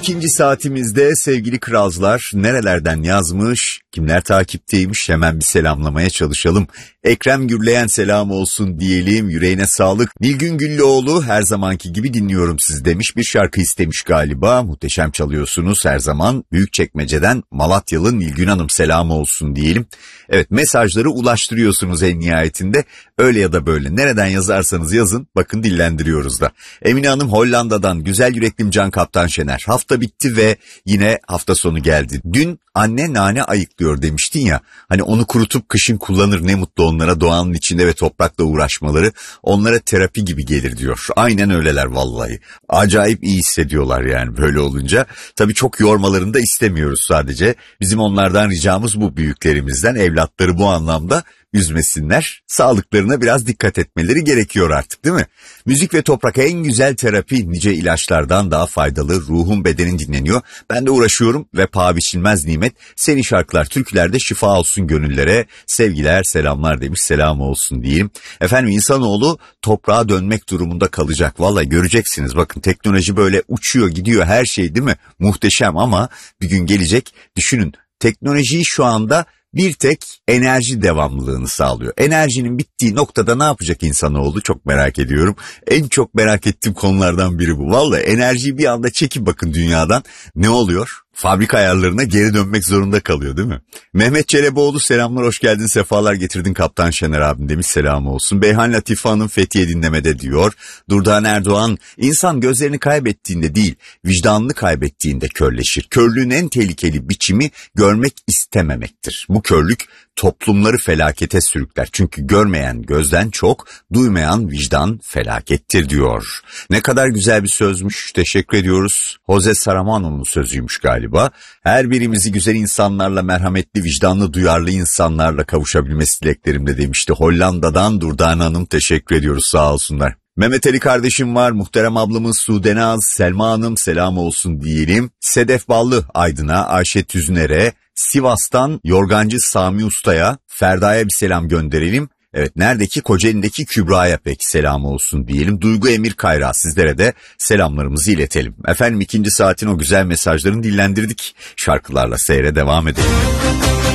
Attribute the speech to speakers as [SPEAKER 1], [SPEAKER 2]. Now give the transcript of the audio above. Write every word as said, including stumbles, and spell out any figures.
[SPEAKER 1] İkinci saatimizde sevgili kralcılar nerelerden yazmış, kimler takipteymiş hemen bir selamlamaya çalışalım. Ekrem Gürleyen selam olsun diyelim, yüreğine sağlık. Nilgün Güllüoğlu her zamanki gibi dinliyorum siz demiş, bir şarkı istemiş galiba. Muhteşem çalıyorsunuz her zaman. Büyükçekmece'den Malatyalı Nilgün Hanım selam olsun diyelim. Evet, mesajları ulaştırıyorsunuz en nihayetinde. Öyle ya da böyle nereden yazarsanız yazın, bakın dillendiriyoruz da. Emine Hanım Hollanda'dan, güzel yüreklim Can Kaptan Şener. Hafta bitti ve yine hafta sonu geldi. Dün anne nane ayıklıyor demiştin ya, hani onu kurutup kışın kullanır, ne mutlu onlara, doğanın içinde ve toprakla uğraşmaları onlara terapi gibi gelir diyor. Aynen öyleler vallahi. Acayip iyi hissediyorlar yani böyle olunca. Tabii çok yormalarını da istemiyoruz sadece. Bizim onlardan ricamız bu, büyüklerimizden, evlatları bu anlamda üzmesinler. Sağlıklarına biraz dikkat etmeleri gerekiyor artık, değil mi? Müzik ve toprak en güzel terapi, nice ilaçlardan daha faydalı, ruhun bedenin dinleniyor. Ben de uğraşıyorum ve paha biçilmez nimet. Senin şarkılar, türkülerde şifa olsun gönüllere. Sevgiler, selamlar demiş, selam olsun diyeyim. Efendim, insanoğlu toprağa dönmek durumunda kalacak. Vallahi göreceksiniz, bakın teknoloji böyle uçuyor gidiyor, her şey değil mi? Muhteşem, ama bir gün gelecek, düşünün, teknolojiyi şu anda bir tek enerji devamlılığını sağlıyor. Enerjinin bittiği noktada ne yapacak insanoğlu, çok merak ediyorum. En çok merak ettiğim konulardan biri bu. Vallahi enerjiyi bir anda çekip bakın dünyadan, ne oluyor? Fabrika ayarlarına geri dönmek zorunda kalıyor, değil mi? Mehmet Çeleboğlu selamlar, hoş geldin, sefalar getirdin Kaptan Şener abim demiş, selam olsun. Beyhan Latife Hanım Fethiye dinlemede diyor. Durdan Erdoğan, insan gözlerini kaybettiğinde değil, vicdanını kaybettiğinde körleşir. Körlüğün en tehlikeli biçimi görmek istememektir. Bu körlük toplumları felakete sürükler. Çünkü görmeyen gözden çok, duymayan vicdan felakettir diyor. Ne kadar güzel bir sözmüş, teşekkür ediyoruz. Jose Saramano'nun sözüymüş galiba. Her birimizi güzel insanlarla, merhametli, vicdanlı, duyarlı insanlarla kavuşabilmesi dileklerimle demişti. Hollanda'dan Durdan Hanım, teşekkür ediyoruz, sağ olsunlar. Mehmet Ali kardeşim var, muhterem ablamız Sude Naz, Selma Hanım selam olsun diyelim. Sedef Ballı Aydın'a, Ayşe Tüzner'e, Sivas'tan Yorgancı Sami Usta'ya, Ferda'ya bir selam gönderelim. Evet, neredeki Kocaeli'ndeki Kübra'ya pek selam olsun diyelim. Duygu Emir Kayra, sizlere de selamlarımızı iletelim. Efendim, ikinci saatin o güzel mesajlarını dillendirdik. Şarkılarla seyre devam edelim.